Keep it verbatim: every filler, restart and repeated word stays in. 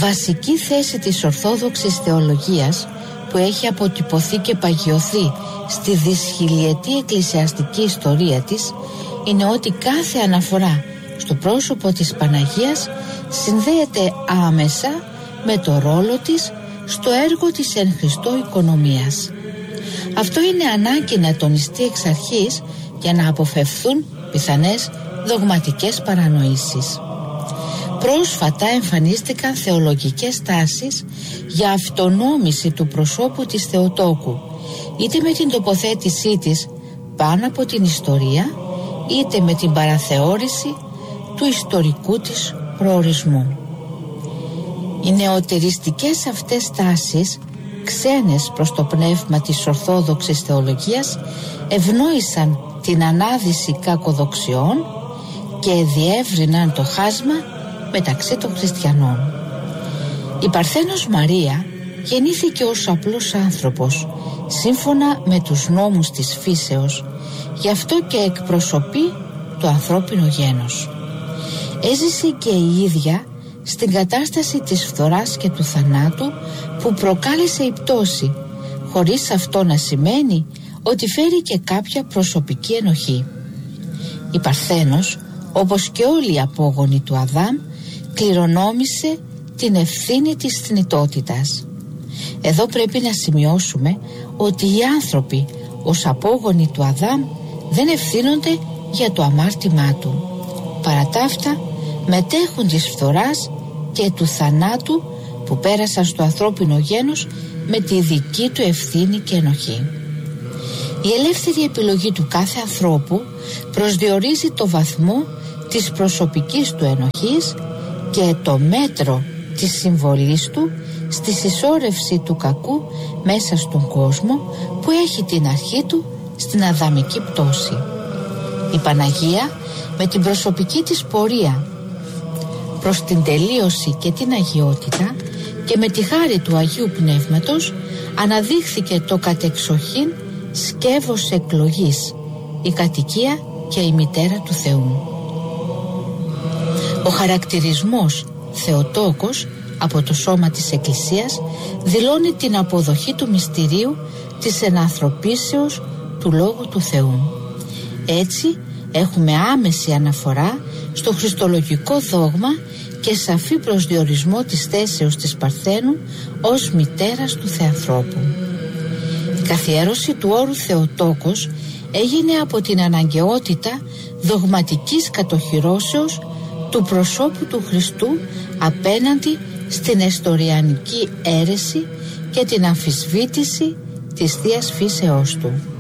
Βασική θέση της Ορθόδοξης θεολογίας που έχει αποτυπωθεί και παγιωθεί στη δυσχιλιετή εκκλησιαστική ιστορία της είναι ότι κάθε αναφορά στο πρόσωπο της Παναγίας συνδέεται άμεσα με το ρόλο της στο έργο της εν Χριστώ οικονομίας. Αυτό είναι ανάγκη να τονιστεί εξ αρχής για να αποφευθούν πιθανές δογματικές παρανοήσεις. Πρόσφατα εμφανίστηκαν θεολογικές τάσεις για αυτονόμηση του προσώπου της Θεοτόκου, είτε με την τοποθέτησή της πάνω από την ιστορία, είτε με την παραθεώρηση του ιστορικού της προορισμού. Οι νεωτεριστικές αυτές τάσεις, ξένες προς το πνεύμα της Ορθόδοξης θεολογίας, ευνόησαν την ανάδυση κακοδοξιών και διεύρυναν το χάσμα μεταξύ των χριστιανών. Η Παρθένος Μαρία γεννήθηκε ως απλός άνθρωπος, σύμφωνα με τους νόμους της φύσεως, γι' αυτό και εκπροσωπεί το ανθρώπινο γένος. Έζησε και η ίδια στην κατάσταση της φθοράς και του θανάτου που προκάλεσε η πτώση, χωρίς αυτό να σημαίνει ότι φέρει και κάποια προσωπική ενοχή. Η Παρθένος, όπως και όλοι οι απόγονοι του Αδάμ, κληρονόμησε την ευθύνη της θνητότητας. Εδώ πρέπει να σημειώσουμε ότι οι άνθρωποι ως απόγονοι του Αδάμ δεν ευθύνονται για το αμάρτημά του. Παρά τα αυτά μετέχουν της φθοράς και του θανάτου που πέρασαν στο ανθρώπινο γένος με τη δική του ευθύνη και ενοχή. Η ελεύθερη επιλογή του κάθε ανθρώπου προσδιορίζει το βαθμό της προσωπικής του ενοχής και το μέτρο της συμβολής του στη συσσόρευση του κακού μέσα στον κόσμο που έχει την αρχή του στην αδαμική πτώση. Η Παναγία με την προσωπική της πορεία προς την τελείωση και την αγιότητα και με τη χάρη του Αγίου Πνεύματος αναδείχθηκε το κατεξοχήν σκεύος εκλογής, η κατοικία και η μητέρα του Θεού. Ο χαρακτηρισμός Θεοτόκος από το σώμα της Εκκλησίας δηλώνει την αποδοχή του μυστηρίου της ενανθρωπίσεως του Λόγου του Θεού. Έτσι έχουμε άμεση αναφορά στο χριστολογικό δόγμα και σαφή προσδιορισμό της θέσεως της Παρθένου ως μητέρας του Θεανθρώπου. Η καθιέρωση του όρου Θεοτόκος έγινε από την αναγκαιότητα δογματικής κατοχυρώσεως του προσώπου του Χριστού απέναντι στην εστοριανική αίρεση και την αμφισβήτηση της Θείας φύσεώς του.